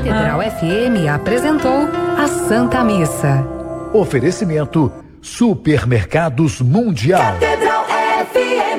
Catedral FM apresentou a Santa Missa. Oferecimento Supermercados Mundial. Catedral FM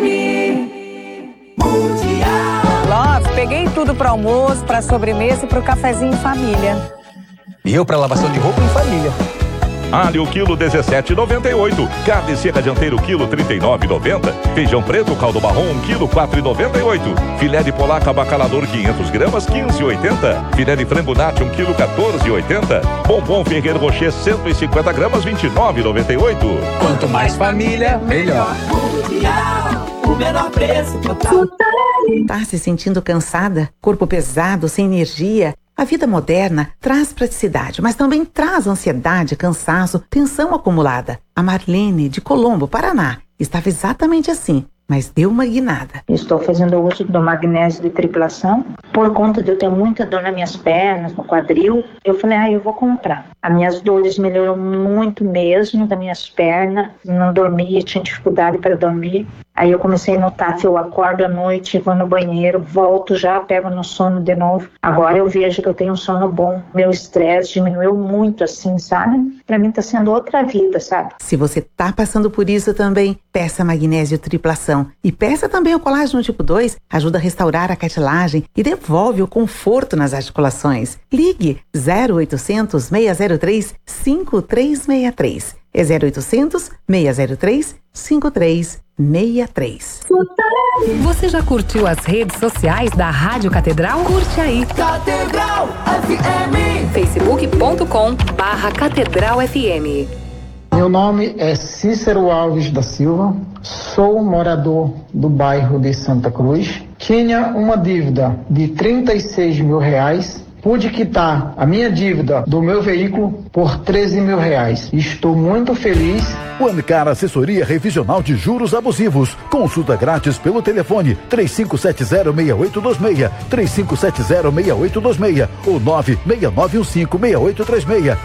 Mundial. Love, peguei tudo para almoço, para sobremesa e para o cafezinho em família. E eu para lavação de roupa em família. Alho quilo 17,98. Carne seca dianteiro quilo 39,90. Feijão preto caldo marrom 1 quilo 4,98. Filé de polaca bacalador 500 gramas 15,80. Filé de frango nati 1 quilo 14,80. Bombom Ferreiro Rocher 150 gramas 29,98. Quanto mais família, melhor. Mundial, o menor preço total. Tá se sentindo cansada? Corpo pesado, sem energia? A vida moderna traz praticidade, mas também traz ansiedade, cansaço, tensão acumulada. A Marlene, de Colombo, Paraná, estava exatamente assim, mas deu uma guinada. Estou fazendo uso do magnésio de triplação. Por conta de eu ter muita dor nas minhas pernas, no quadril, eu falei, eu vou comprar. As minhas dores melhoram muito mesmo, das minhas pernas. Não dormia, tinha dificuldade para dormir. Aí eu comecei a notar que eu acordo à noite, vou no banheiro, volto já, pego no sono de novo. Agora eu vejo que eu tenho um sono bom. Meu estresse diminuiu muito, assim, sabe? Pra mim tá sendo outra vida, sabe? Se você tá passando por isso também, peça magnésio triplação. E peça também o colágeno tipo 2, ajuda a restaurar a cartilagem e devolve o conforto nas articulações. Ligue 0800 603 5363. É 0800 603 5363. Você já curtiu as redes sociais da Rádio Catedral? Curte aí. Catedral FM. facebook.com/Catedral FM. Meu nome é Cícero Alves da Silva, sou morador do bairro de Santa Cruz. Tinha uma dívida de R$36 mil. Pude quitar a minha dívida do meu veículo por R$13 mil. Estou muito feliz. Ancar Assessoria Revisional de Juros Abusivos. Consulta grátis pelo telefone 3570-6826, 3570-6826 ou 96915-6836,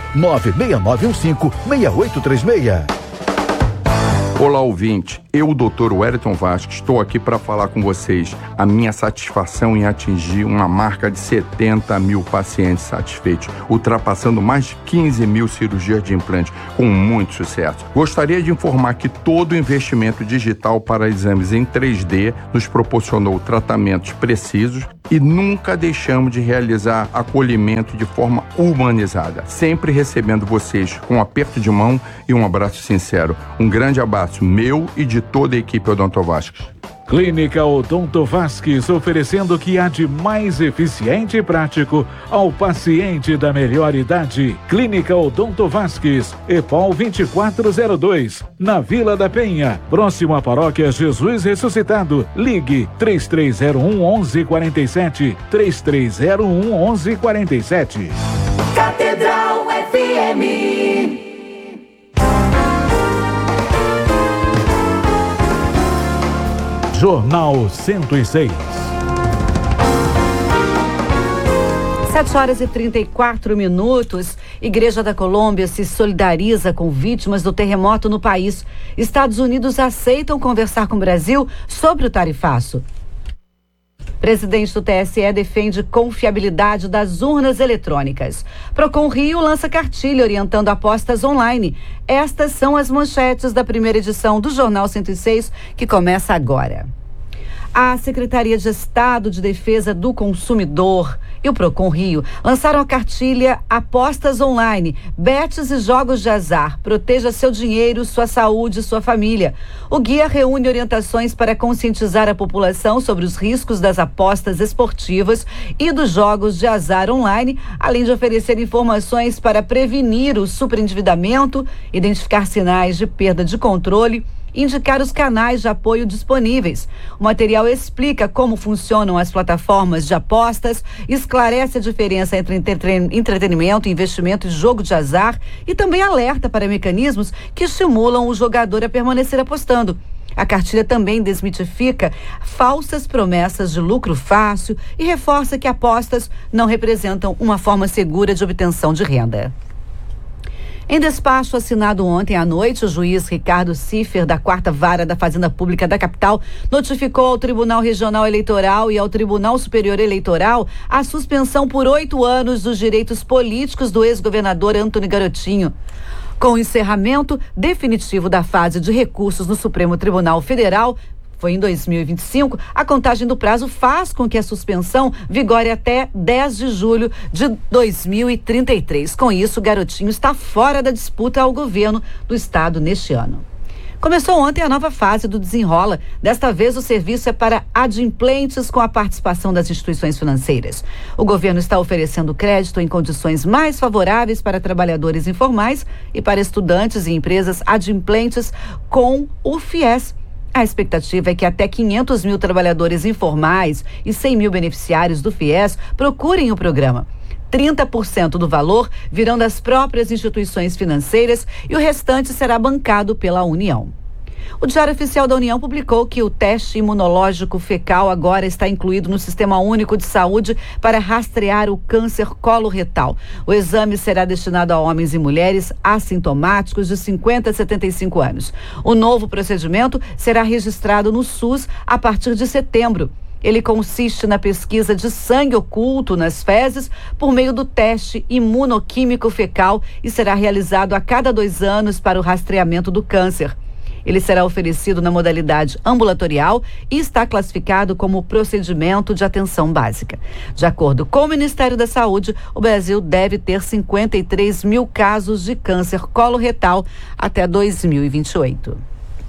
96915-6836. Olá, ouvinte. Eu, Dr. Wellington Vasques, estou aqui para falar com vocês a minha satisfação em atingir uma marca de 70 mil pacientes satisfeitos, ultrapassando mais de 15 mil cirurgias de implante, com muito sucesso. Gostaria de informar que todo o investimento digital para exames em 3D nos proporcionou tratamentos precisos e nunca deixamos de realizar acolhimento de forma humanizada, sempre recebendo vocês com um aperto de mão e um abraço sincero. Um grande abraço meu e de toda a equipe Odonto Vasques. Clínica Odonto Vasques, oferecendo o que há de mais eficiente e prático ao paciente da melhor idade. Clínica Odonto Vasques, EPOL 2402, na Vila da Penha, próximo à Paróquia Jesus Ressuscitado. Ligue 3301-1147, 3301-1147. Catedral FM. Jornal 106. 7h34. Igreja da Colômbia se solidariza com vítimas do terremoto no país. Estados Unidos aceitam conversar com o Brasil sobre o tarifaço. Presidente do TSE defende confiabilidade das urnas eletrônicas. Procon Rio lança cartilha orientando apostas online. Estas são as manchetes da primeira edição do Jornal 106, que começa agora. A Secretaria de Estado de Defesa do Consumidor e o Procon Rio lançaram a cartilha Apostas Online, Bets e Jogos de Azar. Proteja seu dinheiro, sua saúde e sua família. O guia reúne orientações para conscientizar a população sobre os riscos das apostas esportivas e dos jogos de azar online, além de oferecer informações para prevenir o superendividamento, identificar sinais de perda de controle, indicar os canais de apoio disponíveis. O material explica como funcionam as plataformas de apostas, esclarece a diferença entre entretenimento, investimento e jogo de azar e também alerta para mecanismos que estimulam o jogador a permanecer apostando. A cartilha também desmitifica falsas promessas de lucro fácil e reforça que apostas não representam uma forma segura de obtenção de renda. Em despacho assinado ontem à noite, o juiz Ricardo Ciffer, da 4ª Vara da Fazenda Pública da capital, notificou ao Tribunal Regional Eleitoral e ao Tribunal Superior Eleitoral a suspensão por 8 anos dos direitos políticos do ex-governador Antony Garotinho. Com o encerramento definitivo da fase de recursos no Supremo Tribunal Federal, foi em 2025, a contagem do prazo faz com que a suspensão vigore até 10 de julho de 2033. Com isso, Garotinho está fora da disputa ao governo do estado neste ano. Começou ontem a nova fase do Desenrola. Desta vez, o serviço é para adimplentes com a participação das instituições financeiras. O governo está oferecendo crédito em condições mais favoráveis para trabalhadores informais e para estudantes e empresas adimplentes com o FIES. A expectativa é que até 500 mil trabalhadores informais e 100 mil beneficiários do FIES procurem o programa. 30% do valor virão das próprias instituições financeiras e o restante será bancado pela União. O Diário Oficial da União publicou que o teste imunológico fecal agora está incluído no Sistema Único de Saúde para rastrear o câncer coloretal. O exame será destinado a homens e mulheres assintomáticos de 50 a 75 anos. O novo procedimento será registrado no SUS a partir de setembro. Ele consiste na pesquisa de sangue oculto nas fezes por meio do teste imunoquímico fecal e será realizado a cada 2 anos para o rastreamento do câncer. Ele será oferecido na modalidade ambulatorial e está classificado como procedimento de atenção básica. De acordo com o Ministério da Saúde, o Brasil deve ter 53 mil casos de câncer coloretal até 2028.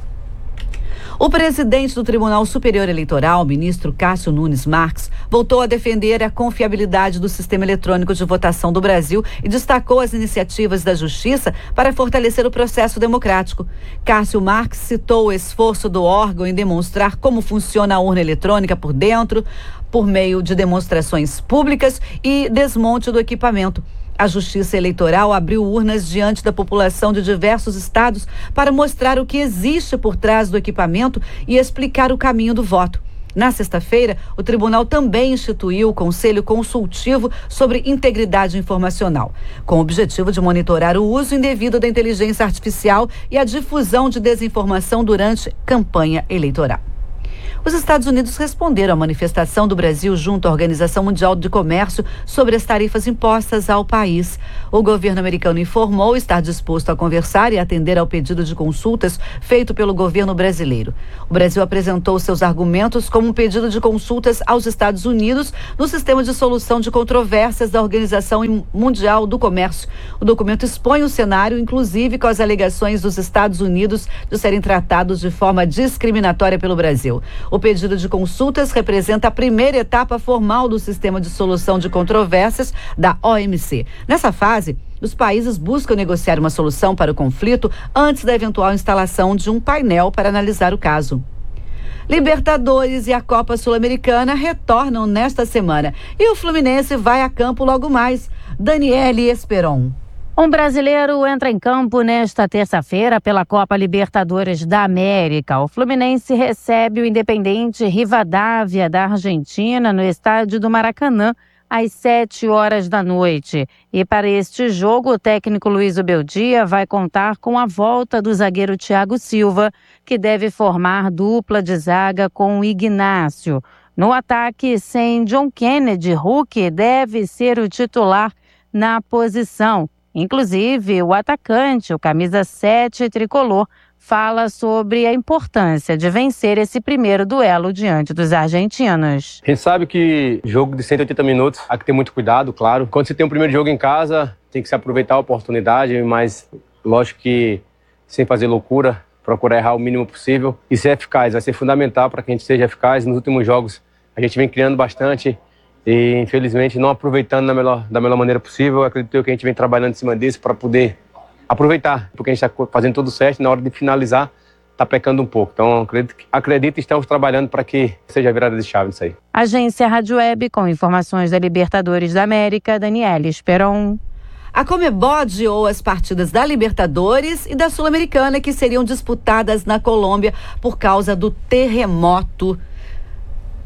O presidente do Tribunal Superior Eleitoral, ministro Cássio Nunes Marques, voltou a defender a confiabilidade do sistema eletrônico de votação do Brasil e destacou as iniciativas da Justiça para fortalecer o processo democrático. Cássio Marques citou o esforço do órgão em demonstrar como funciona a urna eletrônica por dentro, por meio de demonstrações públicas e desmonte do equipamento. A Justiça Eleitoral abriu urnas diante da população de diversos estados para mostrar o que existe por trás do equipamento e explicar o caminho do voto. Na sexta-feira, o tribunal também instituiu o Conselho Consultivo sobre Integridade Informacional, com o objetivo de monitorar o uso indevido da inteligência artificial e a difusão de desinformação durante campanha eleitoral. Os Estados Unidos responderam à manifestação do Brasil junto à Organização Mundial de Comércio sobre as tarifas impostas ao país. O governo americano informou estar disposto a conversar e atender ao pedido de consultas feito pelo governo brasileiro. O Brasil apresentou seus argumentos como um pedido de consultas aos Estados Unidos no sistema de solução de controvérsias da Organização Mundial do Comércio. O documento expõe o cenário, inclusive com as alegações dos Estados Unidos de serem tratados de forma discriminatória pelo Brasil. O pedido de consultas representa a primeira etapa formal do sistema de solução de controvérsias da OMC. Nessa fase, os países buscam negociar uma solução para o conflito antes da eventual instalação de um painel para analisar o caso. Libertadores e a Copa Sul-Americana retornam nesta semana e o Fluminense vai a campo logo mais. Daniele Esperon. Um brasileiro entra em campo nesta terça-feira pela Copa Libertadores da América. O Fluminense recebe o Independente Rivadavia da Argentina no estádio do Maracanã às 7h da noite. E para este jogo, o técnico Luiz Ubeldia vai contar com a volta do zagueiro Thiago Silva, que deve formar dupla de zaga com o Ignácio. No ataque, sem John Kennedy, Hulk deve ser o titular na posição. Inclusive, o atacante, o camisa 7 tricolor, fala sobre a importância de vencer esse primeiro duelo diante dos argentinos. A gente sabe que jogo de 180 minutos, há que ter muito cuidado, claro. Quando você tem um primeiro jogo em casa, tem que se aproveitar a oportunidade, mas lógico que sem fazer loucura, procurar errar o mínimo possível e ser eficaz. Vai ser fundamental para que a gente seja eficaz. Nos últimos jogos, a gente vem criando bastante e, infelizmente, não aproveitando da melhor maneira possível. Acredito que a gente vem trabalhando em cima disso para poder aproveitar, porque a gente está fazendo tudo certo, na hora de finalizar, está pecando um pouco. Então, acredito que estamos trabalhando para que seja a virada de chave nisso aí. Agência Rádio Web, com informações da Libertadores da América, Daniele Esperon. A Conmebol adiou as partidas da Libertadores e da Sul-Americana que seriam disputadas na Colômbia por causa do terremoto.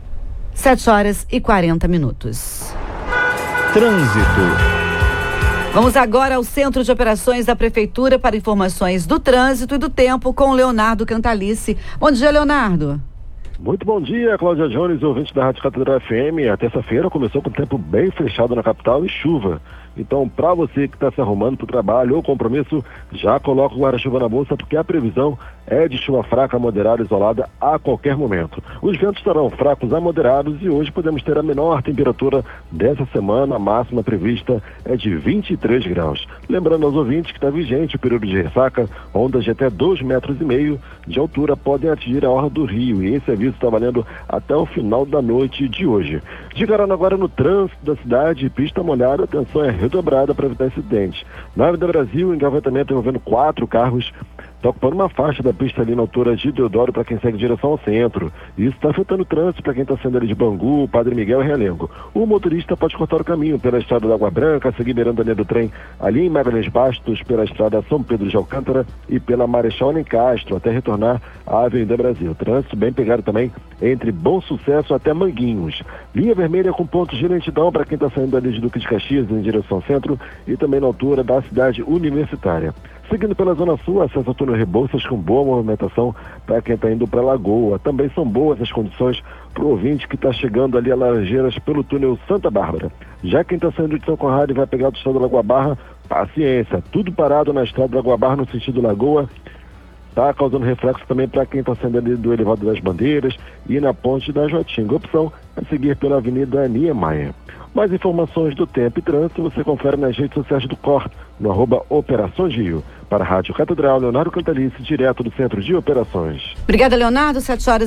7h40. Trânsito. Vamos agora ao Centro de Operações da Prefeitura para informações do trânsito e do tempo com Leonardo Cantalice. Bom dia, Leonardo. Muito bom dia, Cláudia Jones, ouvinte da Rádio Catedral FM. A terça-feira começou com tempo bem fechado na capital e chuva. Então, para você que está se arrumando para o trabalho ou compromisso, já coloca o guarda-chuva na bolsa, porque a previsão é de chuva fraca, moderada, isolada a qualquer momento. Os ventos estarão fracos a moderados e hoje podemos ter a menor temperatura dessa semana. A máxima prevista é de 23 graus. Lembrando aos ouvintes que está vigente o período de ressaca, ondas de até 2,5 metros de altura podem atingir a orla do rio, e esse aviso está valendo até o final da noite de hoje. De carona agora no trânsito da cidade, pista molhada, atenção é redobrada para evitar acidentes. Na Avenida Brasil, engavetamento envolvendo 4 carros, está ocupando uma faixa da pista ali na altura de Deodoro para quem segue em direção ao centro. Isso está afetando o trânsito para quem está saindo ali de Bangu, Padre Miguel e Realengo. O motorista pode cortar o caminho pela estrada da Água Branca, seguir beirando a linha do trem ali em Magalhães Bastos, pela estrada São Pedro de Alcântara e pela Marechal Alencastro, até retornar à Avenida Brasil. Trânsito bem pegado também entre Bom Sucesso até Manguinhos. Linha vermelha com pontos de lentidão para quem está saindo ali de Duque de Caxias em direção ao centro e também na altura da cidade universitária. Seguindo pela Zona Sul, acesso ao túnel Rebouças com boa movimentação para quem está indo para Lagoa. Também são boas as condições para o ouvinte que está chegando ali a Laranjeiras pelo túnel Santa Bárbara. Já quem está saindo de São Conrado e vai pegar do estado da Lagoa Barra, paciência, tudo parado na estrada da Lagoa Barra no sentido Lagoa. Está causando reflexo também para quem está saindo ali do Elevado das Bandeiras e na Ponte da Joatinga. A opção é seguir pela Avenida Niemeyer. Mais informações do tempo e trânsito você confere nas redes sociais do COR, no @Operações Rio. Para a Rádio Catedral, Leonardo Cantalice, direto do Centro de Operações. Obrigada, Leonardo.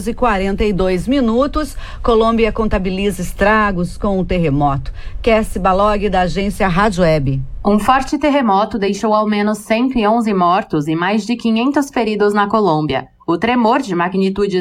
7h42. Colômbia contabiliza estragos com o terremoto. Kessi Balog, da agência Rádio Web. Um forte terremoto deixou ao menos 111 mortos e mais de 500 feridos na Colômbia. O tremor de magnitude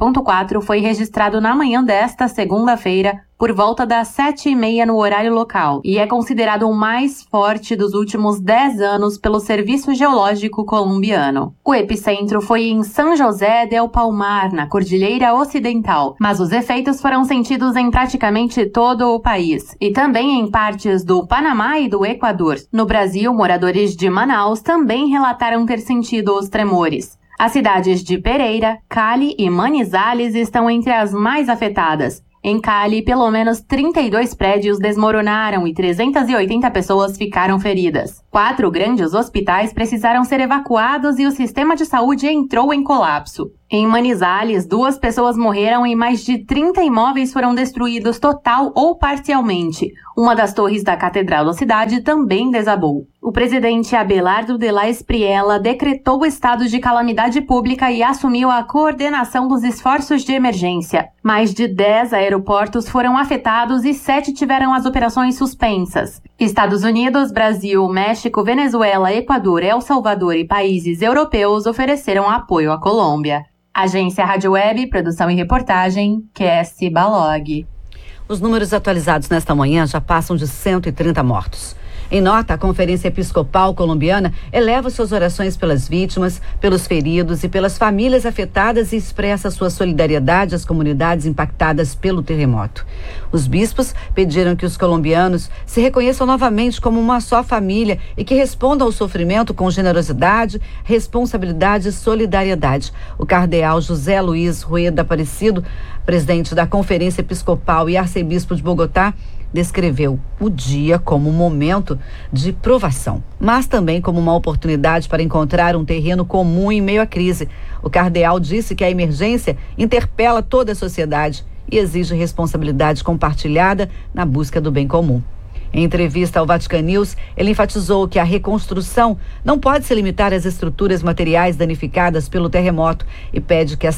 7.4 foi registrado na manhã desta segunda-feira, por volta das 7h30 no horário local, e é considerado o mais forte dos últimos 10 anos pelo Serviço Geológico Colombiano. O epicentro foi em São José del Palmar, na Cordilheira Ocidental, mas os efeitos foram sentidos em praticamente todo o país, e também em partes do Panamá e do Equador. No Brasil, moradores de Manaus também relataram ter sentido os tremores. As cidades de Pereira, Cali e Manizales estão entre as mais afetadas. Em Cali, pelo menos 32 prédios desmoronaram e 380 pessoas ficaram feridas. 4 grandes hospitais precisaram ser evacuados e o sistema de saúde entrou em colapso. Em Manizales, 2 pessoas morreram e mais de 30 imóveis foram destruídos total ou parcialmente. Uma das torres da catedral da cidade também desabou. O presidente Abelardo de la Espriella decretou o estado de calamidade pública e assumiu a coordenação dos esforços de emergência. Mais de 10 aeroportos foram afetados e 7 tiveram as operações suspensas. Estados Unidos, Brasil, México, Venezuela, Equador, El Salvador e países europeus ofereceram apoio à Colômbia. Agência Rádio Web, produção e reportagem, Kessi Balog. Os números atualizados nesta manhã já passam de 130 mortos. Em nota, a Conferência Episcopal Colombiana eleva suas orações pelas vítimas, pelos feridos e pelas famílias afetadas e expressa sua solidariedade às comunidades impactadas pelo terremoto. Os bispos pediram que os colombianos se reconheçam novamente como uma só família e que respondam ao sofrimento com generosidade, responsabilidade e solidariedade. O cardeal José Luiz Rueda Aparecido, presidente da Conferência Episcopal e arcebispo de Bogotá, descreveu o dia como um momento de provação, mas também como uma oportunidade para encontrar um terreno comum em meio à crise. O cardeal disse que a emergência interpela toda a sociedade e exige responsabilidade compartilhada na busca do bem comum. Em entrevista ao Vatican News, ele enfatizou que a reconstrução não pode se limitar às estruturas materiais danificadas pelo terremoto e pede que a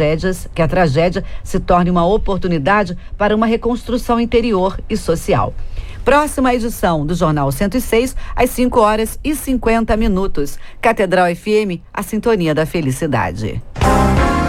tragédia se torne uma oportunidade para uma reconstrução interior e social. Próxima edição do Jornal 106, às 5h50. Catedral FM, a sintonia da felicidade.